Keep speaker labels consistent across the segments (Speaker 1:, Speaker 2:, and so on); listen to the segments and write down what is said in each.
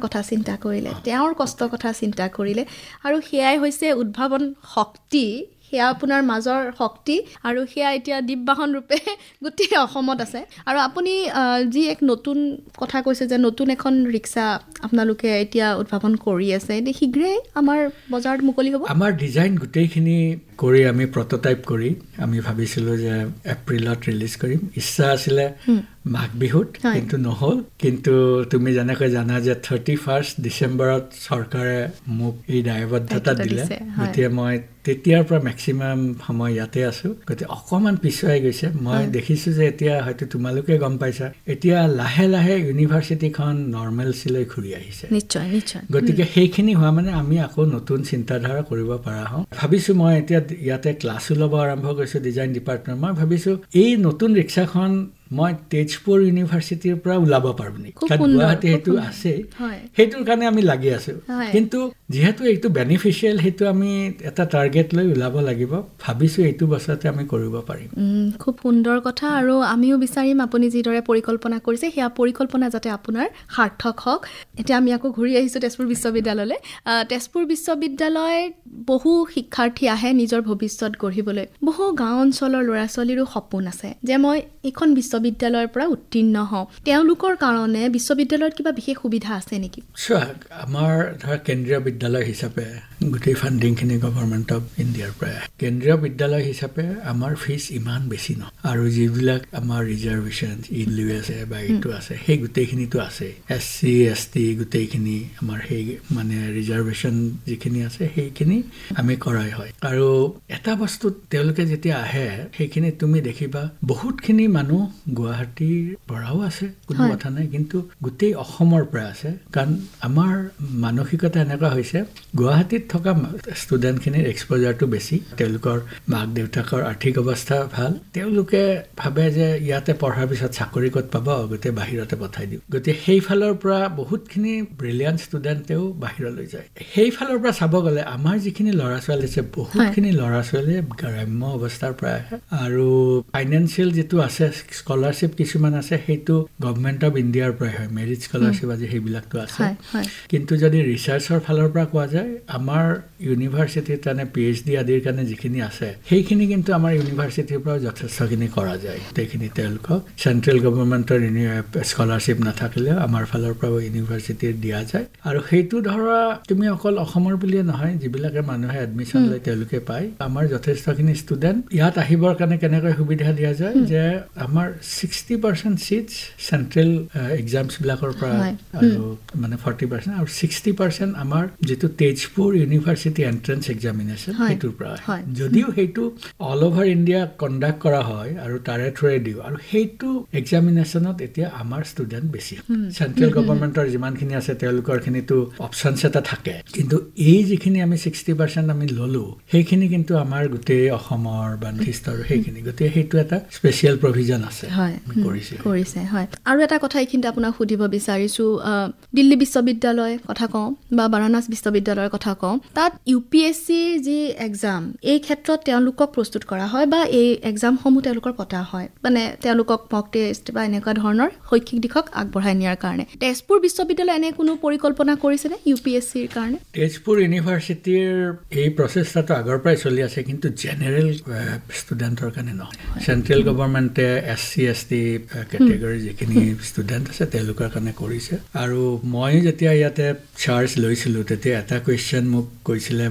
Speaker 1: কথা চিন্তা কৰিলে, তেওঁৰ কষ্টৰ কথা চিন্তা কৰিলে, আৰু সেয়াই হৈছে উদ্ভাৱন শক্তি, সেয়া আপোনাৰ মাজৰ শক্তি, আৰু সেয়া এতিয়া দ্বীপবাহন ৰূপে গোটেই অসমত আছে। আৰু আপুনি যি এক নতুন কথা কৈছে যে নতুন এখন ৰিক্সা আপোনালোকে এতিয়া উদ্ভাৱন কৰি আছে, এতিয়া শীঘ্ৰেই আমাৰ বজাৰত মুকলি হ'ব।
Speaker 2: আমাৰ ডিজাইন গোটেইখিনি কৰি আমি প্ৰটোটাইপ কৰি আমি ভাবিছিলোঁ যে এপ্ৰিলত ৰিলিজ কৰিম। ইচ্ছা আছিলে মাঘ বিহুত, কিন্তু নহ'ল। কিন্তু তুমি যেনেকৈ জানা যে 31 ডিচেম্বৰত চৰকাৰে মোক এই দায়বদ্ধতা দিলে, গতিকে মই তেতিয়াৰ পৰা মেক্সিমাম সময় ইয়াতে আছোঁ। গতিকে অকণমান পিছুৱাই গৈছে। মই দেখিছোঁ যে এতিয়া হয়তো তোমালোকে গম পাইছা, এতিয়া লাহে লাহে ইউনিভাৰ্চিটিখন নৰ্মেলছিলৈ ঘূৰি আহিছে।
Speaker 1: নিশ্চয় নিশ্চয়।
Speaker 2: গতিকে সেইখিনি হোৱা মানে আমি আকৌ নতুন চিন্তাধাৰা কৰিব পৰা হওঁ। ভাবিছোঁ মই এতিয়া ইয়াতে ক্লাছো ল'ব আৰম্ভ কৰিছোঁ ডিজাইন ডিপাৰ্টমেণ্ট। মই ভাবিছোঁ এই নতুন ৰিক্সাখন মই তেজপুৰ ইউনিভাৰ্চিটিৰ পৰা ওলাব পাৰোঁ নেকি, কাৰণ গুৱাহাটী সেইটো আছে, সেইটোৰ কাৰণে আমি লাগি আছোঁ। কিন্তু যিহেতু এইটো বেনিফিচিয়েল, সেইটো আমি এটা টাৰ্গেট লৈ ওলাব লাগিব। ভাবিছোঁ এইটো বছৰতে আমি কৰিব পাৰিম।
Speaker 1: খুব সুন্দৰ কথা, আৰু আমিও বিচাৰিম আপুনি যিদৰে পৰিকল্পনা কৰিছে সেয়া পৰিকল্পনা যাতে আপোনাৰ সাৰ্থক হওক। এতিয়া আমি আকৌ ঘূৰি আহিছোঁ তেজপুৰ বিশ্ববিদ্যালয়লৈ। তেজপুৰ বিশ্ববিদ্যালয় বহু শিক্ষাৰ্থী আহে নিজৰ ভৱিষ্যত গঢ়িবলৈ। বহু গাঁও অঞ্চলৰ ল'ৰা ছোৱালীৰো সপোন আছে যে মই এইখন বিশ্ববিদ্যালয়ৰ পৰা উত্তীৰ্ণ হওঁ। তেওঁলোকৰ কাৰণে বিশ্ববিদ্যালয়ত কিবা বিশেষ সুবিধা আছে নেকি?
Speaker 2: চোৱা, আমাৰ ধৰা কেন্দ্ৰীয় বিদ্যালয় হিচাপে গোটেই ফাণ্ডিংখিনি গভৰ্ণমেণ্ট অফ ইণ্ডিয়াৰ পৰা। কেন্দ্ৰীয় বিদ্যালয় হিচাপে আমাৰ ফিজ ইমান বেছি নহয়, আৰু যিবিলাক আমাৰ ৰিজাৰ্ভেশ্যন ইডলিউ আছে বা এইটো আছে, সেই গোটেইখিনিতো আছে। SC ST গোটেইখিনি আমাৰ সেই মানে ৰিজাৰ্ভেশ্যন যিখিনি আছে সেইখিনি আমি কৰাই হয়। আৰু এটা বস্তুত তেওঁলোকে যেতিয়া আহে সেইখিনি তুমি দেখিবা বহুতখিনি মানুহ গুৱাহাটীৰ পৰাও আছে, কোনো কথা নাই, কিন্তু গোটেই অসমৰ পৰা আছে। কাৰণ আমাৰ মানসিকতা এনেকুৱা হৈছে, গুৱাহাটীত থকা ষ্টুডেণ্টখিনিৰ এক্সপ'জাৰটো বেছি, তেওঁলোকৰ মাক দেউতাকৰ আৰ্থিক অৱস্থা ভাল, তেওঁলোকে ভাবে যে ইয়াতে পঢ়াৰ পিছত চাকৰি ক'ত পাব, গোটেই বাহিৰতে পঠাই দিওঁ। গতিকে সেইফালৰ পৰা বহুতখিনি ব্ৰিলিয়াণ্ট ষ্টুডেণ্টেও বাহিৰলৈ যায়। সেইফালৰ পৰা চাব গ'লে আমাৰ যিখিনি ল'ৰা ছোৱালী আছে, বহুতখিনি ল'ৰা ছোৱালীয়ে গ্ৰাম্য অৱস্থাৰ পৰা আহে, আৰু ফাইনেন্সিয়েল যিটো আছে স্কলাৰশ্বিপ কিছুমান আছে, সেইটো গভৰ্ণমেণ্ট অফ ইণ্ডিয়াৰ পৰাই হয়, মেৰিট স্কলাৰশ্বিপ আজি সেইবিলাকতো আছে। কিন্তু যদি ৰিচাৰ্চৰ ফালৰ পৰা কোৱা যায়, আমাৰ ইউনিভাৰ্চিটিৰ কাৰণে PhD আদিৰ কাৰণে যিখিনি আছে সেইখিনি কিন্তু আমাৰ ইউনিভাৰ্চিটিৰ পৰাও যথেষ্টখিনি কৰা যায়। সেইখিনি তেওঁলোকক চেণ্ট্ৰেল গভৰ্ণমেণ্টৰ স্কলাৰশ্বিপ নাথাকিলেও আমাৰ ফালৰ পৰাও ইউনিভাৰ্চিটিৰ দিয়া যায়। আৰু সেইটো ধৰা তুমি অকল অসমৰ বুলিয়ে নহয়, যিবিলাকে মানুহে এডমিশ্যন লয় তেওঁলোকে পায়। আমাৰ যথেষ্টখিনি ষ্টুডেণ্ট ইয়াত আহিবৰ কাৰণে কেনেকৈ সুবিধা দিয়া যায় যে আমাৰ 60% ছিটছ চেণ্ট্ৰেল এক্সামছবিলাকৰ পৰা, আৰু মানে 40%, আৰু 60% আমাৰ যিটো তেজপুৰ ইউনিভাৰ্চিটি এণ্ট্ৰেন্স এক্সামিনেশ্যন সেইটোৰ পৰা। যদিও সেইটো অল অভাৰ ইণ্ডিয়া কণ্ডাক্ট কৰা হয় আৰু তাৰে থ্ৰুৰে দিওঁ, আৰু সেইটো এক্সামিনেশ্যনত এতিয়া আমাৰ ষ্টুডেণ্ট বেছি। চেণ্ট্ৰেল গভৰ্ণমেণ্টৰ যিমানখিনি আছে তেওঁলোকৰখিনিতো অপশ্যনছ এটা থাকে, কিন্তু এই যিখিনি আমি 60% আমি ল'লোঁ সেইখিনি কিন্তু আমাৰ গোটেই অসমৰ বা নৰ্থ ইষ্টৰ সেইখিনি, গতিকে সেইটো এটা স্পেচিয়েল প্ৰভিজন আছে
Speaker 1: কৰিছে। হয়, আৰু এটা কথা এইখিনিতে আপোনাক সুধিব বিচাৰিছোঁ, দিল্লী বিশ্ববিদ্যালয় কথা কওঁ বা বাৰাণসী বিশ্ববিদ্যালয়ৰ কথা কওঁ, তাত UPSCৰ যি এক্সাম, এই ক্ষেত্ৰত তেওঁলোকক প্ৰস্তুত কৰা হয় বা এই এক্সামসমূহ তেওঁলোকৰ পতা হয়, মানে তেওঁলোকক মক টেষ্ট বা এনেকুৱা ধৰণৰ শৈক্ষিক দিশক আগবঢ়াই নিয়াৰ কাৰণে। তেজপুৰ বিশ্ববিদ্যালয় এনে কোনো পৰিকল্পনা কৰিছেনে UPSCৰ কাৰণে?
Speaker 2: তেজপুৰ ইউনিভাৰ্চিটিৰ এই প্ৰচেষ্টাটো আগৰ পৰাই চলি আছে, কিন্তু জেনেৰেল ষ্টুডেণ্টৰ কাৰণে নহয়। চেণ্ট্ৰেল গভৰ্ণমেণ্টে SC ST কেটেগৰীৰ যিখিনি ষ্টুডেণ্ট আছে তেওঁলোকৰ কাৰণে কৰিছে। আৰু মই যেতিয়া ইয়াতে চাৰ্জ লৈছিলোঁ তেতিয়া এটা কুৱেশ্যন মোক কৈছিলে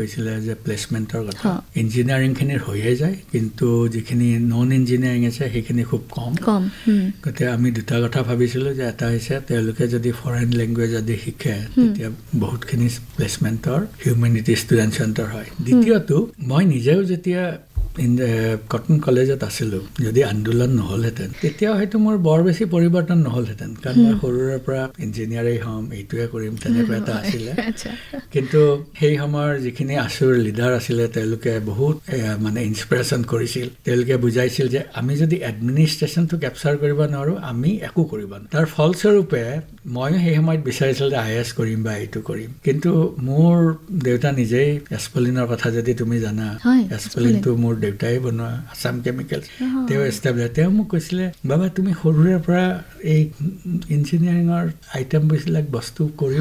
Speaker 2: যে প্লেচমেণ্টৰ কথা। ইঞ্জিনিয়াৰিংখিনিৰ হৈয়ে যায়, কিন্তু যিখিনি নন ইঞ্জিনিয়াৰিং আছে সেইখিনি খুব কম। গতিকে আমি দুটা কথা ভাবিছিলোঁ, যে এটা হৈছে তেওঁলোকে যদি ফৰেন লেংগুৱেজ যদি শিকে তেতিয়া বহুতখিনি প্লেচমেণ্টৰ হিউমেনিটি ষ্টুডেণ্ট চেণ্টাৰ হয়। দ্বিতীয়টো, মই নিজেও যেতিয়া কটন কলেজত আছিলোঁ, যদি আন্দোলন নহ'লহেঁতেন তেতিয়াও হয়তো মোৰ বৰ বেছি পৰিৱৰ্তন নহ'লহেঁতেন, কাৰণ মই সৰুৰে পৰা ইঞ্জিনিয়াৰেই হ'ম, এইটোৱে কৰিম, তেনেকুৱা এটা আছিলে। কিন্তু সেই সময়ৰ যিখিনি আছুৰ লিডাৰ আছিলে তেওঁলোকে বহুত মানে ইনস্পিৰেশ্যন কৰিছিল। তেওঁলোকে বুজাইছিল যে আমি যদি এডমিনিষ্ট্ৰেশ্যনটো কেপচাৰ কৰিব নোৱাৰোঁ আমি একো কৰিব নোৱাৰোঁ। তাৰ ফলস্বৰূপে ময়ো সেই সময়ত বিচাৰিছিলোঁ যে IAS কৰিম বা এইটো কৰিম, কিন্তু মোৰ দেউতা নিজেই এছপলিনৰ কথা যদি তুমি জানা, এছপলিনটো মোৰ দেউতাই বনোৱা, আছাম কেমিকেলছ, তেওঁ মোক কৈছিলে, বাবা তুমি সৰুৰে পৰা এই ইঞ্জিনিয়াৰিঙৰ আইটেমবিলাক বস্তু কৰি